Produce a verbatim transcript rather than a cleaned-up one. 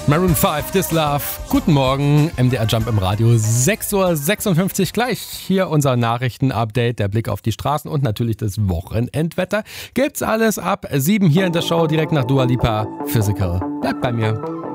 Maroon fünf, This Love. Guten Morgen, M D R Jump im Radio. sechs Uhr sechsundfünfzig gleich. Hier unser Nachrichten-Update, der Blick auf die Straßen und natürlich das Wochenendwetter. Gibt's alles ab sieben hier in der Show, direkt nach Dua Lipa. Physical. Bleibt bei mir.